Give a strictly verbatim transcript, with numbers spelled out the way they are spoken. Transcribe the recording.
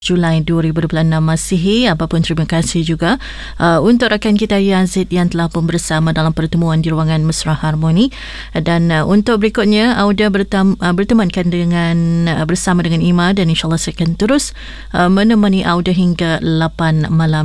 Julai dua ribu dua puluh enam Masihi. Apapun terima kasih juga uh, untuk rakan kita Yazid yang telah pun bersama dalam pertemuan di ruangan Mesra Harmoni. Dan uh, untuk berikutnya Auda bertem, uh, bertemankan dengan uh, bersama dengan Ima, dan insyaAllah saya akan terus uh, menemani Auda hingga lapan malam.